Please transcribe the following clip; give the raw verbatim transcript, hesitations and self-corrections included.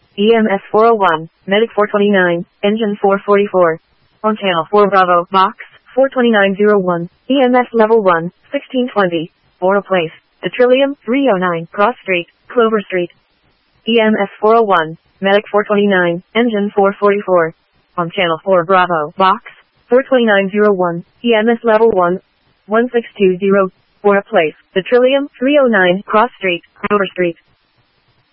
E M S four oh one, Medic four twenty-nine, Engine four forty-four. On Channel four Bravo, Box four twenty-nine oh one, E M S Level one, sixteen twenty, Bora Place, The Trillium, three oh nine, Cross Street, Clover Street. E M S four oh one, Medic four twenty-nine, Engine four forty-four. On Channel four Bravo, Box four twenty-nine oh one, E M S Level one, one six two zero, Bora Place, The Trillium, three oh nine, Cross Street, Clover Street.